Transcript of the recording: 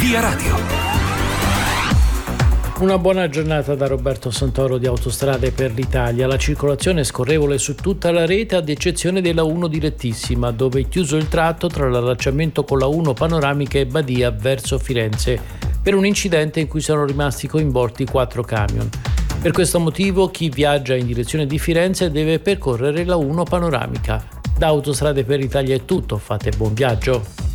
Via Radio. Una buona giornata da Roberto Santoro di Autostrade per l'Italia. La circolazione è scorrevole su tutta la rete ad eccezione della 1 direttissima, dove è chiuso il tratto tra l'allacciamento con la 1 panoramica e Badia verso Firenze per un incidente in cui sono rimasti coinvolti 4 camion. Per questo motivo chi viaggia in direzione di Firenze deve percorrere la 1 panoramica. Da Autostrade per l'Italia è tutto, fate buon viaggio.